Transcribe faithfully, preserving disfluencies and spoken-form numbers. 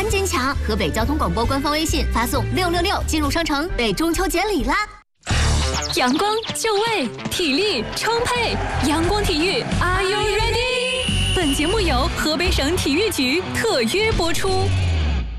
坚强！河北交通广播官方微信发送六六六进入商城被中秋节礼啦！ 阳光就位，体力充沛，阳光体育 ，Are you ready？ 本节目由河北省体育局特约播出。